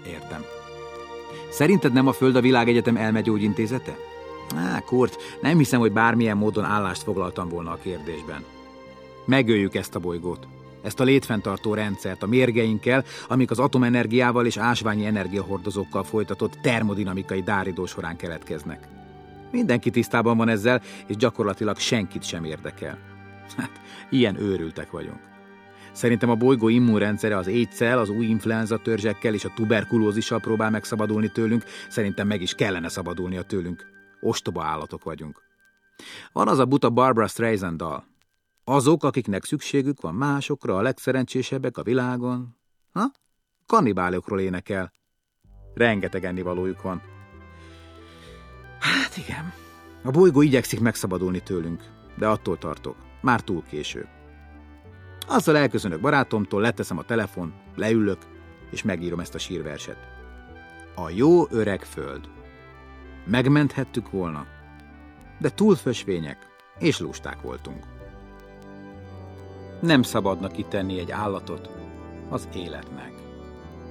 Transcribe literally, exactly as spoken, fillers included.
Értem. Szerinted nem a Föld a világegyetem elmegyógyintézete? Á, Kurt, nem hiszem, hogy bármilyen módon állást foglaltam volna a kérdésben. Megöljük ezt a bolygót, ezt a létfenntartó rendszert a mérgeinkkel, amik az atomenergiával és ásványi energiahordozókkal folytatott termodinamikai dáridó során keletkeznek. Mindenki tisztában van ezzel, és gyakorlatilag senkit sem érdekel. Hát, ilyen őrültek vagyunk. Szerintem a bolygó immunrendszere az AIDS-szel, az új influenza törzsekkel és a tuberkulózissal próbál megszabadulni tőlünk, szerintem meg is kellene szabadulnia tőlünk. Ostoba állatok vagyunk. Van az a buta Barbra Streisand dal. Azok, akiknek szükségük van másokra, a legszerencsésebbek a világon. Ha? Kannibálokról énekel. Rengeteg ennivalójuk van. Hát igen. A bolygó igyekszik megszabadulni tőlünk, de attól tartok. Már túl késő. Azzal elköszönök barátomtól, leteszem a telefon, leülök, és megírom ezt a sírverset. A jó öreg föld. Megmenthettük volna, de túl fösvények és lusták voltunk. Nem szabadna kitenni egy állatot az életnek.